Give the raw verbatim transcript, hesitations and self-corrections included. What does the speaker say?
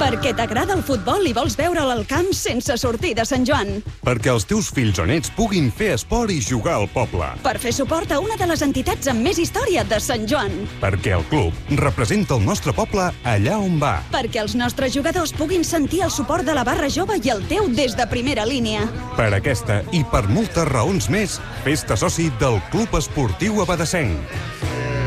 Perquè t'agrada el futbol i vols veure'l al camp sense sortir de Sant Joan. Perquè els teus fills o nets puguin fer esport i jugar al poble. Per fer suport a una de les entitats amb més història de Sant Joan. Perquè el club representa el nostre poble allà on va. Perquè els nostres jugadors puguin sentir el suport de la barra jove i el teu des de primera línia. Per aquesta i per moltes raons més, fes-te soci del Club Esportiu Abadessenc.